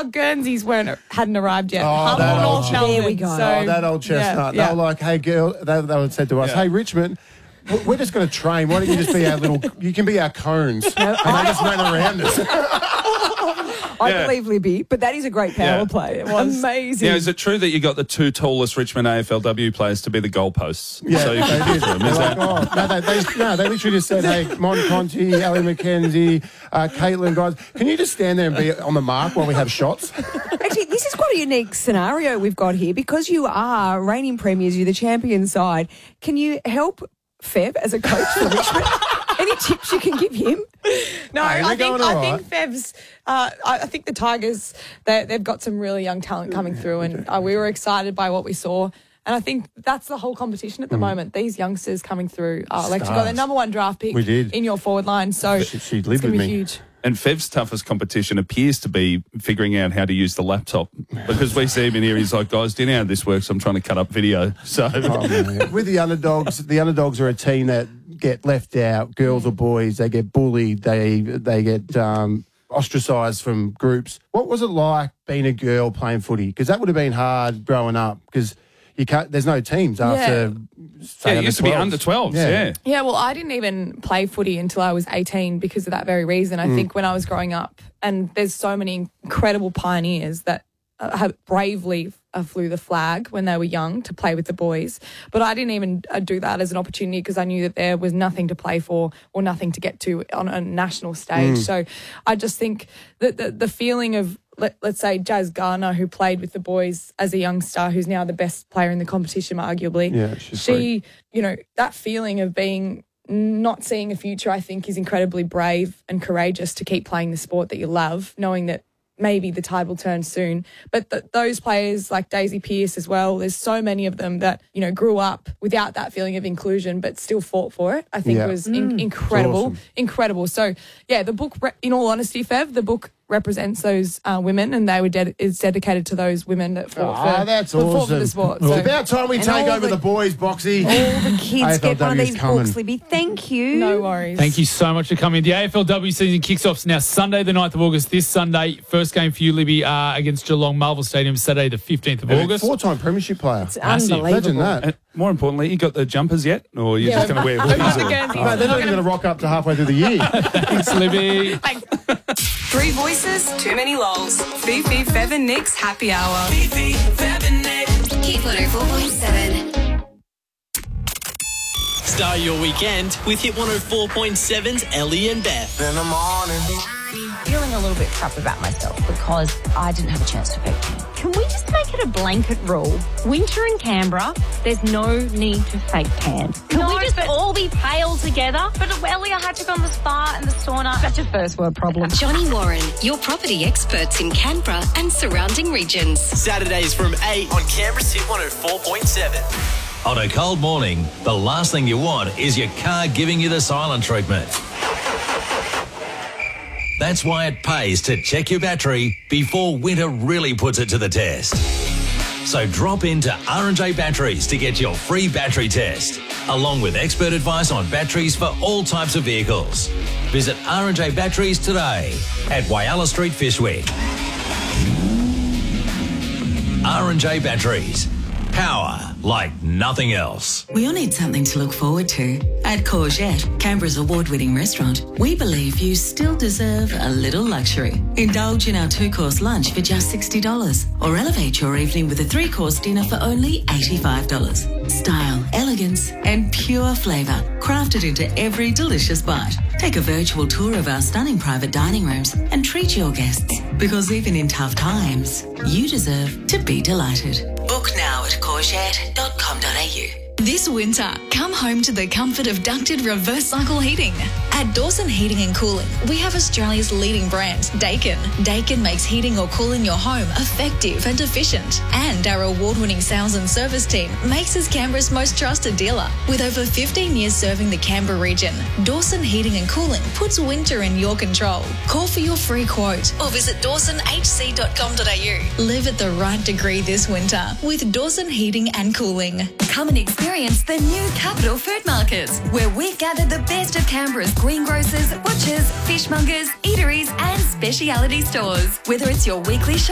our Guernseys hadn't arrived yet. Oh, Humble, North Melbourne. There we go. That old chestnut. Yeah. They were like, hey, girl, they would say to us, hey, Richmond, we're just going to train. Why don't you just be our you can be our cones. And they just ran around us. I believe Libby, but that is a great power play. It was amazing. Yeah, is it true that you got the two tallest Richmond AFLW players to be the goalposts? Yeah, so you they can did. them, They're is like, that? they literally just said, hey, Mon Conti, Ellie McKenzie, Caitlin, guys, can you just stand there and be on the mark while we have shots? Actually, this is quite a unique scenario we've got here because you are reigning premiers, you're the champion side. Can you help Fev as a coach for Richmond? Any tips you can give him? No, I think Fev's. I think the Tigers, they've got some really young talent coming through, and we were excited by what we saw. And I think that's the whole competition at the moment. These youngsters coming through. Like you got the number 1 draft pick in your forward line, so she lived with be me. huge. And Fev's toughest competition appears to be figuring out how to use the laptop. Because we see him in here, he's like, guys, do you know how this works? I'm trying to cut up video. So with the underdogs are a team that get left out, girls or boys, they get bullied, they get ostracised from groups. What was it like being a girl playing footy? Because that would have been hard growing up because there's no teams after it used to be under 12s, yeah. Yeah, well, I didn't even play footy until I was 18 because of that very reason. I think when I was growing up, and there's so many incredible pioneers that have bravely flew the flag when they were young to play with the boys. But I didn't even do that as an opportunity because I knew that there was nothing to play for or nothing to get to on a national stage. So I just think that the feeling of, let's say, Jazz Garner, who played with the boys as a youngster, who's now the best player in the competition, arguably. Yeah, she, that feeling of being not seeing a future, I think, is incredibly brave and courageous to keep playing the sport that you love, knowing that maybe the tide will turn soon. But those players like Daisy Pearce as well, there's so many of them that, grew up without that feeling of inclusion but still fought for it. I think it was incredible. Awesome. Incredible. So, yeah, the book, in all honesty, Fev, the book represents those women, and is dedicated to those women that fought for the sport. It's about time we take over the boys, Boxy. All the kids get one of these coming. books, Libby. Thank you. No worries. Thank you so much for coming. The AFLW season kicks off now Sunday the 9th of August. This Sunday, first game for you, Libby, against Geelong Marvel Stadium, Saturday the 15th of August. 4-time premiership player. It's Massive. unbelievable. Imagine that. And more importantly, you got the jumpers yet? Or you're just going to wear hoodies? No, they're not even going to rock up to halfway through the year. Thanks, Libby. Three voices, too many lols. Fifi, Fev and Nick's happy hour. Fifi, Fev and Nick. Hit 104.7. Start your weekend with Hit 104.7's Ellie and Beth. In the morning. Feeling a little bit crap about myself because I didn't have a chance to pick him. Can we just make it a blanket rule? Winter in Canberra, there's no need to fake tan. Can we just all be pale together? But Ellie, I had to go on the spa and the sauna. That's a first world problem. Johnny Warren, your property experts in Canberra and surrounding regions. Saturdays from 8 on Canberra's Hit 104.7. On a cold morning, the last thing you want is your car giving you the silent treatment. That's why it pays to check your battery before winter really puts it to the test. So drop into R&J Batteries to get your free battery test, along with expert advice on batteries for all types of vehicles. Visit R&J Batteries today at Whyalla Street, Fishwick. R&J Batteries. Power like nothing else. We all need something to look forward to. At Courgette, Canberra's award-winning restaurant, we believe you still deserve a little luxury. Indulge in our 2-course lunch for just $60 or elevate your evening with a 3-course dinner for only $85. Style, elegance and pure flavour crafted into every delicious bite. Take a virtual tour of our stunning private dining rooms and treat your guests, because even in tough times, you deserve to be delighted. Book now at courgette.com.au. This winter, come home to the comfort of ducted reverse cycle heating. At Dawson Heating and Cooling, we have Australia's leading brand, Daikin. Daikin makes heating or cooling your home effective and efficient. And our award-winning sales and service team makes us Canberra's most trusted dealer. With over 15 years serving the Canberra region, Dawson Heating and Cooling puts winter in your control. Call for your free quote or visit dawsonhc.com.au. Live at the right degree this winter with Dawson Heating and Cooling. Come and experience the new Capital Food Markets, where we've gathered the best of Canberra's greengrocers, butchers, fishmongers, eateries and speciality stores. Whether it's your weekly